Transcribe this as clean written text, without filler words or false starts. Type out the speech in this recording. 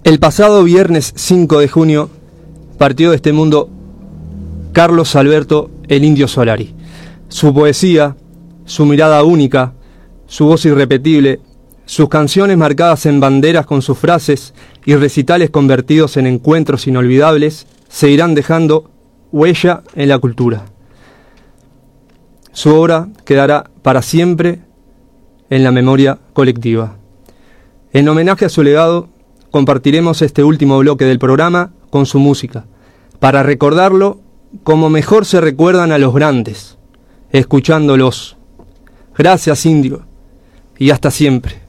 El pasado viernes 5 de junio partió de este mundo Carlos Alberto el Indio Solari. Su poesía, su mirada única, su voz irrepetible, sus canciones marcadas en banderas con sus frases y recitales convertidos en encuentros inolvidables seguirán dejando huella en la cultura. Su obra quedará para siempre en la memoria colectiva. En homenaje a su legado, compartiremos este último bloque del programa con su música, para recordarlo como mejor se recuerdan a los grandes, escuchándolos. Gracias, Indio, y hasta siempre.